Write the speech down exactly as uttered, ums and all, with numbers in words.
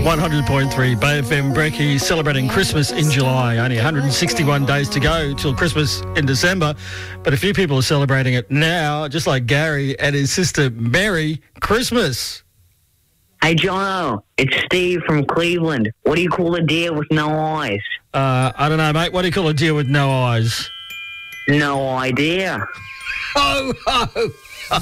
one hundred point three Bay F M. Brekkie celebrating Christmas in July. Only one hundred sixty-one days to go till Christmas in December. But a few people are celebrating it now, just like Gary and his sister. Merry Christmas. Hey, Jono, it's Steve from Cleveland. What do you call a deer with no eyes? Uh, I don't know, mate. What do you call a deer with no eyes? No idea. Ho, ho!